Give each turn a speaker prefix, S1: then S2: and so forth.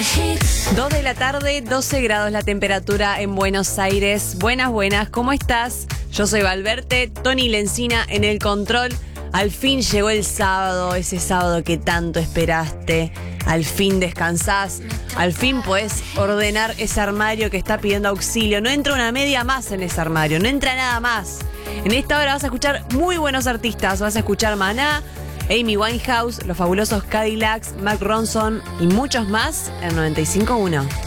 S1: 2 de la tarde, 12 grados la temperatura en Buenos Aires. Buenas, buenas, ¿cómo estás? Yo soy Valverte, Tony Lencina en el control. Al fin llegó el sábado, ese sábado que tanto esperaste. Al fin descansás, al fin podés ordenar ese armario que está pidiendo auxilio. No entra una media más en ese armario, no entra nada más. En esta hora vas a escuchar muy buenos artistas. Vas a escuchar Maná, Amy Winehouse, los fabulosos Cadillacs, Mark Ronson y muchos más en 95.1.